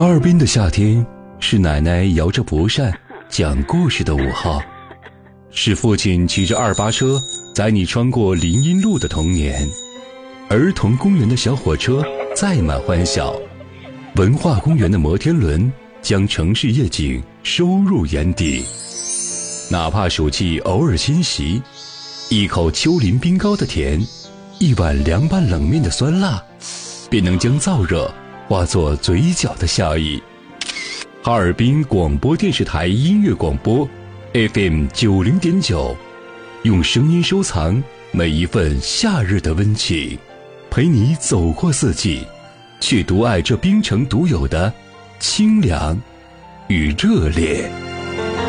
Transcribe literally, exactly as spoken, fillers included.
哈尔滨的夏天是奶奶摇着蒲扇讲故事的午后，是父亲骑着二八车载你穿过林荫路的童年。儿童公园的小火车载满欢笑，文化公园的摩天轮将城市夜景收入眼底。哪怕暑气偶尔侵袭，一口丘陵冰糕的甜，一碗凉拌冷面的酸辣，便能将燥热化作嘴角的笑意。哈尔滨广播电视台音乐广播 F M 九零点九，用声音收藏每一份夏日的温情，陪你走过四季，去独爱这冰城独有的清凉与热烈。